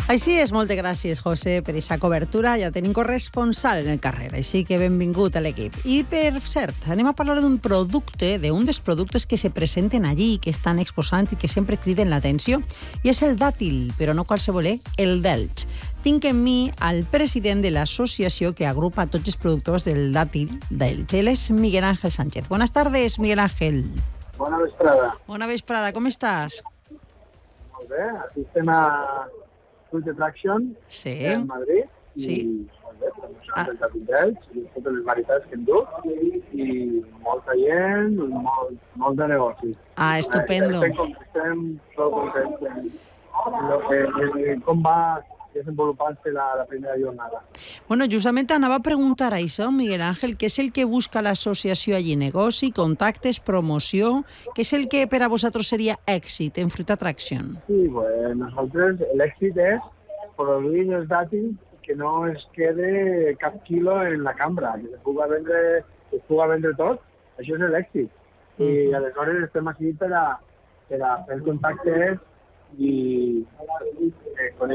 Així és, moltes gràcies, José, per aquesta cobertura. Ja tenim corresponsal en el carrer, així que benvingut a l'equip. I, per cert, anem a parlar d'un dels productes que se presenten allí, que estan exposant i que sempre criden l'atenció, i és el dàtil, però no qualsevol, el d'Elx. Tinc en mi al president de l'associació que agrupa tots els productors del dàtil d'Elx. Ell és Miguel Ángel Sánchez. Buenas tardes, Miguel Ángel. Bona vesprada. Bona vesprada, com estàs? Molt bé, aquí estem a Fruit Attraction, a Madrid, sí. I molt bé, promocionant el dàtil d'Elx i totes les varietats que hem dut, i molta gent, molt de negoci. Estupendo. Estem prou contents com va desenvolupant-se la primera jornada. Bueno, justament anava a preguntar això, Miguel Ángel, què és el que busca l'associació allí? Negoci, contactes, promoció? Què és el que per a vosaltres seria èxit en Fruit Attraction? Sí, pues nosaltres l'èxit és produir els dàtils que no es quede cap quilo en la cambra, que es puga vendre tot. Això és l'èxit. I aleshores estem aquí per a fer contactes i